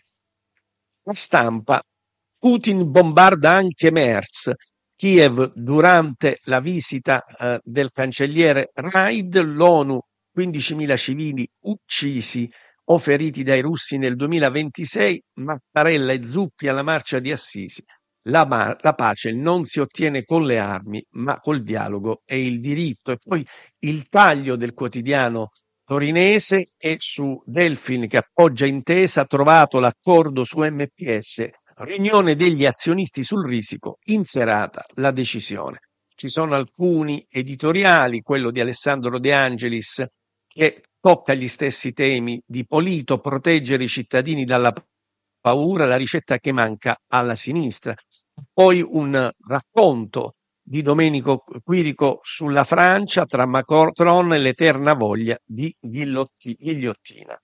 La Stampa: Putin bombarda anche Merz. Kiev durante la visita eh, del cancelliere Raid. L'ONU: quindicimila civili uccisi o feriti dai russi nel duemilaventisei. Mattarella e Zuppi alla marcia di Assisi. La, ma- la pace non si ottiene con le armi, ma col dialogo e il diritto. E poi il taglio del quotidiano torinese è su Delfin, che appoggia intesa, trovato l'accordo su M P S, riunione degli azionisti sul risico, in serata la decisione. Ci sono alcuni editoriali, quello di Alessandro De Angelis, che tocca gli stessi temi di Polito: proteggere i cittadini dalla paura, la ricetta che manca alla sinistra. Poi un racconto di Domenico Quirico sulla Francia, tra Macron e l'eterna voglia di ghigliotti- ghigliottina.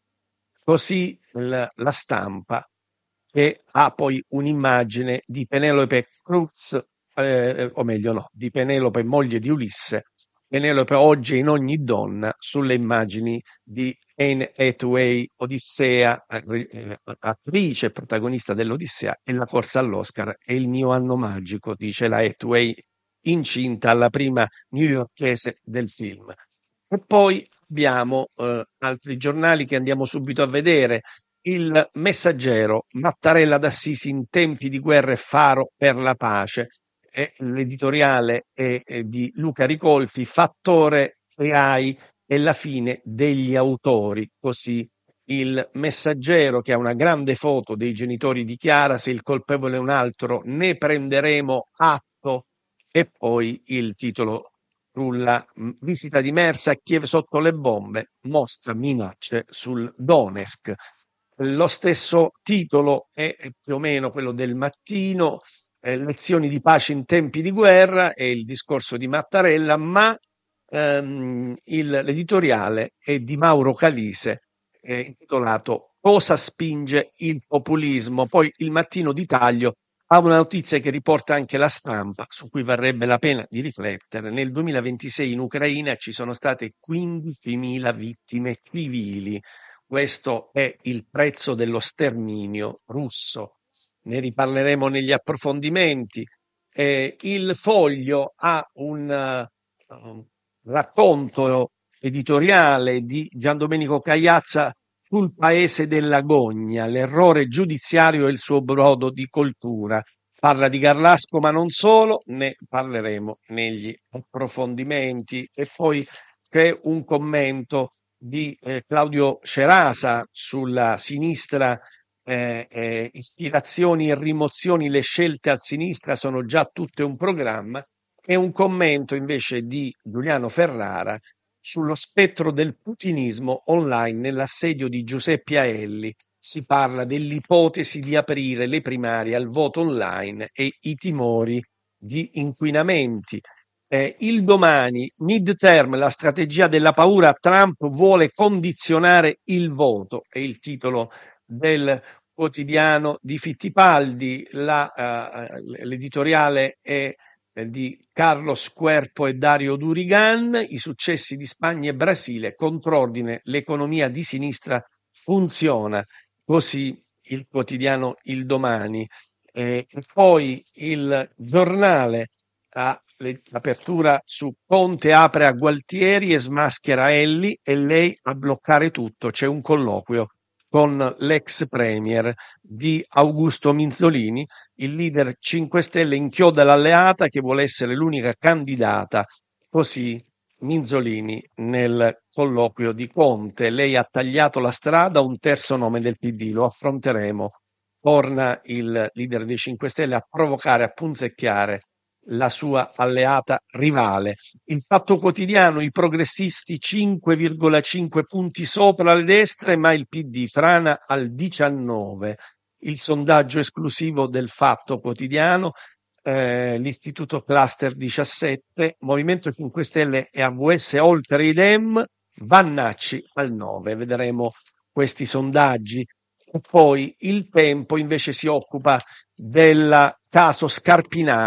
Così l- la Stampa, che ha poi un'immagine di Penelope Cruz, eh, o meglio no, di Penelope, moglie di Ulisse. Penelope oggi è in ogni donna, sulle immagini di Anne Hathaway, Odissea, eh, attrice protagonista dell'Odissea, e la corsa all'Oscar è il mio anno magico, dice la Hathaway, incinta alla prima newyorkese del film. E poi abbiamo eh, altri giornali che andiamo subito a vedere. Il Messaggero: Mattarella d'Assisi in tempi di guerra e faro per la pace. E l'editoriale è, è di Luca Ricolfi: fattore A I e la fine degli autori. Così il Messaggero, che ha una grande foto dei genitori di Chiara: se il colpevole è un altro ne prenderemo atto. E poi il titolo sulla visita di Merz a Kiev sotto le bombe, Mosca minacce sul Donetsk. Lo stesso titolo è più o meno quello del Mattino, eh, lezioni di pace in tempi di guerra, è il discorso di Mattarella, ma ehm, il, l'editoriale è di Mauro Calise, eh, intitolato Cosa spinge il populismo. Poi il Mattino di taglio ha una notizia che riporta anche La Stampa, su cui varrebbe la pena di riflettere. Nel duemilaventisei in Ucraina ci sono state quindicimila vittime civili. Questo è il prezzo dello sterminio russo. Ne riparleremo negli approfondimenti. Eh, il Foglio ha un uh, racconto editoriale di Giandomenico Cagliazza sul paese della gogna, l'errore giudiziario e il suo brodo di coltura. Parla di Garlasco, ma non solo, ne parleremo negli approfondimenti. E poi c'è un commento di eh, Claudio Cerasa sulla sinistra, eh, eh, ispirazioni e rimozioni, le scelte a sinistra sono già tutte un programma, e un commento invece di Giuliano Ferrara sullo spettro del putinismo online nell'assedio di Giuseppe Aelli. Si parla dell'ipotesi di aprire le primarie al voto online e i timori di inquinamenti. Eh, il Domani: midterm, la strategia della paura, Trump vuole condizionare il voto, è il titolo del quotidiano di Fittipaldi. La, uh, l'editoriale è di Carlos Querpo e Dario Durigan: i successi di Spagna e Brasile, contrordine, l'economia di sinistra funziona. Così il quotidiano Il Domani. Eh, e poi il Giornale ha l'apertura su Conte apre a Gualtieri e smaschera Elli e lei a bloccare tutto. C'è un colloquio con l'ex premier di Augusto Minzolini. Il leader cinque Stelle inchioda l'alleata che vuole essere l'unica candidata. Così Minzolini nel colloquio di Conte. Lei ha tagliato la strada a un terzo nome del P D, lo affronteremo. Torna il leader dei cinque Stelle a provocare, a punzecchiare la sua alleata rivale. Il Fatto Quotidiano, i progressisti cinque virgola cinque punti sopra le destre, ma il P D frana al diciannove. Il sondaggio esclusivo del Fatto Quotidiano, eh, l'Istituto Cluster diciassette, Movimento cinque Stelle e A V S oltre i Dem, Vannacci al nove. Vedremo questi sondaggi. E poi il Tempo invece si occupa del caso Scarpinato.